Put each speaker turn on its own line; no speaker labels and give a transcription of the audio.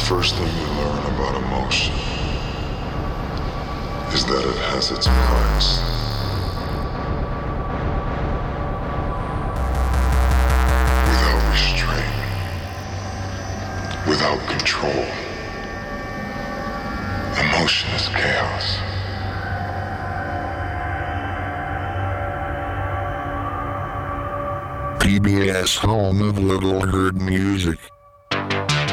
first thing you learn about emotion is that it has its price. Without restraint, without control, emotion is chaos.
PBS, home of Little Heard Music.